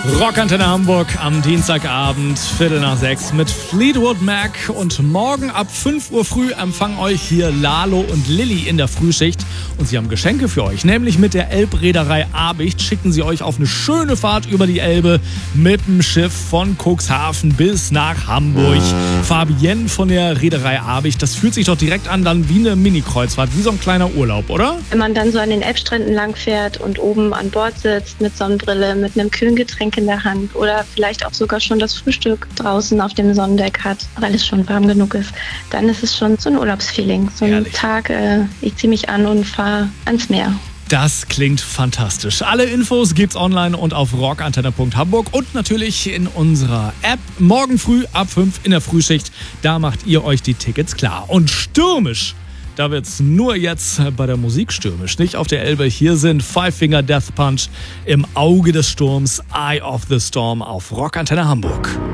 Rockantenne Hamburg am Dienstagabend, 5:45 mit Fleetwood Mac. Und morgen ab 5 Uhr früh empfangen euch hier Lalo und Lilly in der Frühschicht. Und sie haben Geschenke für euch, nämlich mit der Elbreederei Abicht schicken sie euch auf eine schöne Fahrt über die Elbe mit dem Schiff von Cuxhaven bis nach Hamburg. Fabienne von der Reederei Abicht, das fühlt sich doch direkt an dann wie eine Mini-Kreuzfahrt, wie so ein kleiner Urlaub, oder? Wenn man dann so an den Elbstränden langfährt und oben an Bord sitzt mit Sonnenbrille, mit einem kühlen Getränk in der Hand oder vielleicht auch sogar schon das Frühstück draußen auf dem Sonnendeck hat, weil es schon warm genug ist, dann ist es schon so ein Urlaubsfeeling. So ein Ehrlich? Tag, ich ziehe mich an und fahre ans Meer. Das klingt fantastisch. Alle Infos gibt's online und auf rockantenne.hamburg und natürlich in unserer App. Morgen früh ab 5 in der Frühschicht. Da macht ihr euch die Tickets klar. Und stürmisch, da wird's nur jetzt bei der Musik stürmisch, nicht auf der Elbe. Hier sind Five Finger Death Punch im Auge des Sturms, Eye of the Storm auf Rockantenne Hamburg.